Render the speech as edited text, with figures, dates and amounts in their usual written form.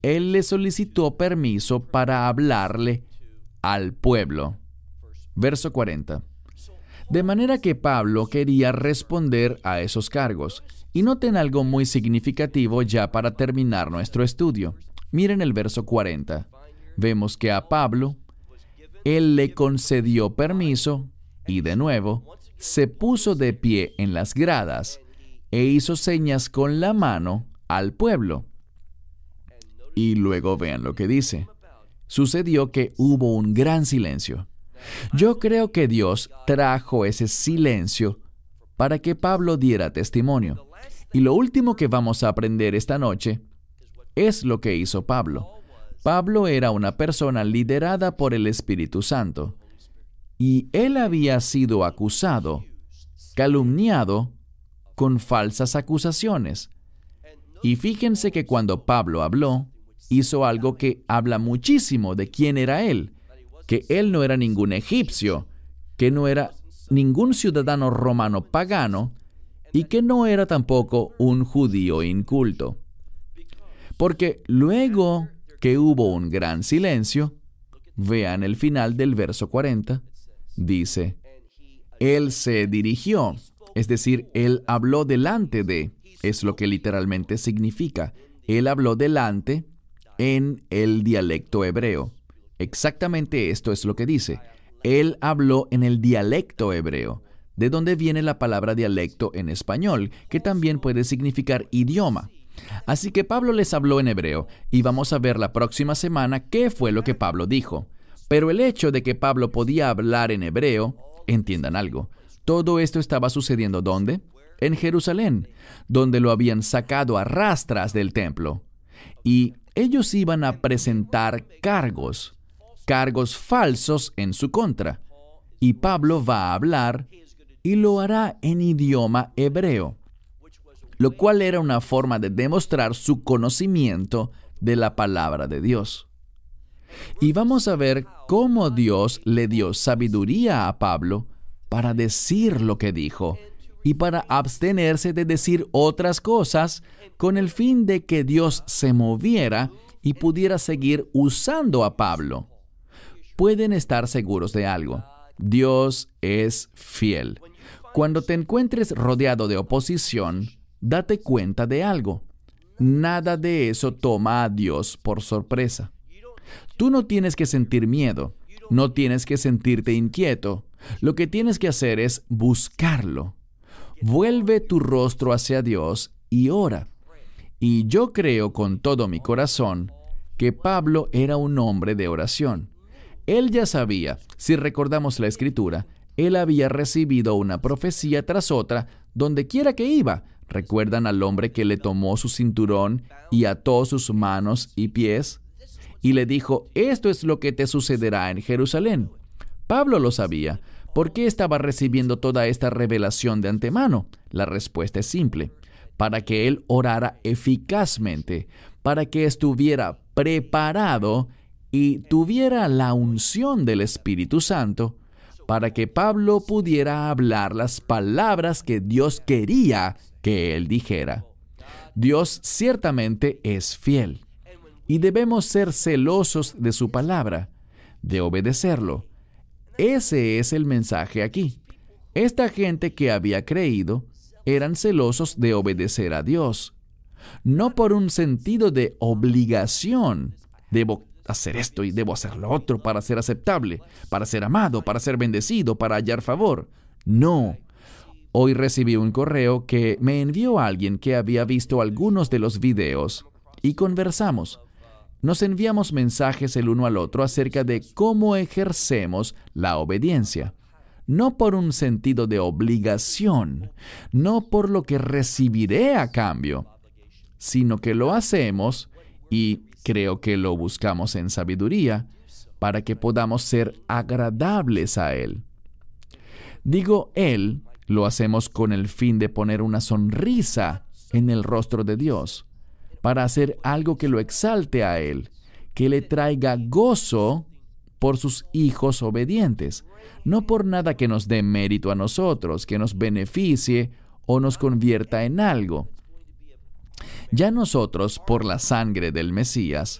él le solicitó permiso para hablarle al pueblo. Verso 40. De manera que Pablo quería responder a esos cargos. Y noten algo muy significativo ya para terminar nuestro estudio. Miren el verso 40. Vemos que a Pablo, él le concedió permiso y de nuevo se puso de pie en las gradas e hizo señas con la mano al pueblo. Y luego vean lo que dice. Sucedió que hubo un gran silencio. Yo creo que Dios trajo ese silencio para que Pablo diera testimonio. Y lo último que vamos a aprender esta noche es lo que hizo Pablo. Pablo era una persona liderada por el Espíritu Santo. Y él había sido acusado, calumniado, con falsas acusaciones. Y fíjense que cuando Pablo habló, hizo algo que habla muchísimo de quién era él. Que él no era ningún egipcio, que no era ningún ciudadano romano pagano, y que no era tampoco un judío inculto. Porque luego que hubo un gran silencio, vean el final del verso 40, dice, él se dirigió, es decir, él habló delante de, es lo que literalmente significa, él habló delante en el dialecto hebreo. Exactamente esto es lo que dice. Él habló en el dialecto hebreo, de donde viene la palabra dialecto en español, que también puede significar idioma. Así que Pablo les habló en hebreo, y vamos a ver la próxima semana qué fue lo que Pablo dijo. Pero el hecho de que Pablo podía hablar en hebreo, entiendan algo, todo esto estaba sucediendo ¿dónde? En Jerusalén, donde lo habían sacado a rastras del templo. Y ellos iban a presentar cargos falsos en su contra. Y Pablo va a hablar y lo hará en idioma hebreo, lo cual era una forma de demostrar su conocimiento de la palabra de Dios. Y vamos a ver cómo Dios le dio sabiduría a Pablo para decir lo que dijo y para abstenerse de decir otras cosas con el fin de que Dios se moviera y pudiera seguir usando a Pablo. Pueden estar seguros de algo. Dios es fiel. Cuando te encuentres rodeado de oposición, date cuenta de algo. Nada de eso toma a Dios por sorpresa. Tú no tienes que sentir miedo, no tienes que sentirte inquieto. Lo que tienes que hacer es buscarlo. Vuelve tu rostro hacia Dios y ora. Y yo creo con todo mi corazón que Pablo era un hombre de oración. Él ya sabía, si recordamos la Escritura, él había recibido una profecía tras otra donde quiera que iba. ¿Recuerdan al hombre que le tomó su cinturón y ató sus manos y pies? Y le dijo, esto es lo que te sucederá en Jerusalén. Pablo lo sabía. ¿Por qué estaba recibiendo toda esta revelación de antemano? La respuesta es simple. Para que él orara eficazmente, para que estuviera preparado y tuviera la unción del Espíritu Santo, para que Pablo pudiera hablar las palabras que Dios quería que él dijera. Dios ciertamente es fiel, y debemos ser celosos de su palabra, de obedecerlo. Ese es el mensaje aquí. Esta gente que había creído eran celosos de obedecer a Dios, no por un sentido de obligación. Debo hacer esto y debo hacer lo otro para ser aceptable, para ser amado, para ser bendecido, para hallar favor. No. Hoy recibí un correo que me envió alguien que había visto algunos de los videos y conversamos. Nos enviamos mensajes el uno al otro acerca de cómo ejercemos la obediencia. No por un sentido de obligación, no por lo que recibiré a cambio, sino que lo hacemos, y creo que lo buscamos en sabiduría, para que podamos ser agradables a Él. Digo Él, lo hacemos con el fin de poner una sonrisa en el rostro de Dios, para hacer algo que lo exalte a Él, que le traiga gozo por sus hijos obedientes, no por nada que nos dé mérito a nosotros, que nos beneficie o nos convierta en algo. Ya nosotros, por la sangre del Mesías,